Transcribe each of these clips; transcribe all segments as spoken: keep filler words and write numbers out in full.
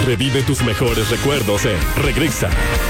Revive tus mejores recuerdos en Regresa.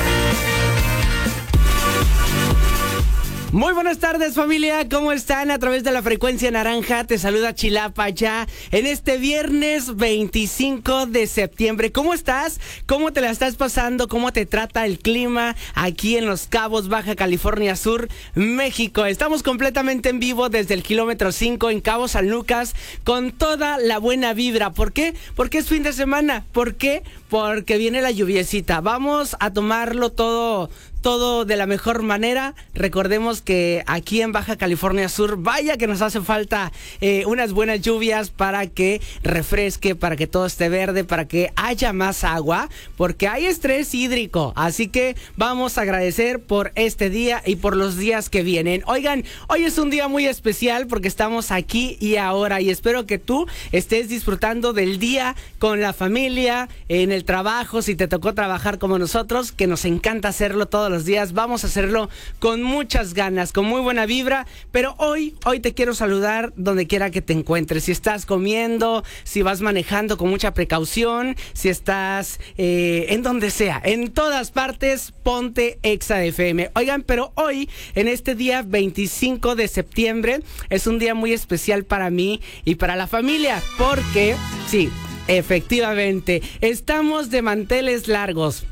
Muy buenas tardes, familia, ¿cómo están? A través de la frecuencia naranja te saluda Chilapa ya en este viernes veinticinco de septiembre. ¿Cómo estás? ¿Cómo te la estás pasando? ¿Cómo te trata el clima aquí en Los Cabos, Baja California Sur, México? Estamos completamente en vivo desde el kilómetro cinco en Cabo San Lucas con toda la buena vibra. ¿Por qué? Porque es fin de semana. ¿Por qué? Porque viene la lluviecita. Vamos a tomarlo todo... todo de la mejor manera. Recordemos que aquí en Baja California Sur, vaya que nos hace falta eh, unas buenas lluvias para que refresque, para que todo esté verde, para que haya más agua, porque hay estrés hídrico. Así que vamos a agradecer por este día y por los días que vienen. Oigan, hoy es un día muy especial porque estamos aquí y ahora, y espero que tú estés disfrutando del día con la familia, en el trabajo, si te tocó trabajar como nosotros, que nos encanta hacerlo todos los días. Vamos a hacerlo con muchas ganas, con muy buena vibra, pero hoy, hoy te quiero saludar donde quiera que te encuentres. Si estás comiendo, si vas manejando con mucha precaución, si estás eh, en donde sea, en todas partes, ponte Exa F M. Oigan, pero hoy, en este día veinticinco de septiembre, es un día muy especial para mí y para la familia, porque, sí, efectivamente, estamos de manteles largos.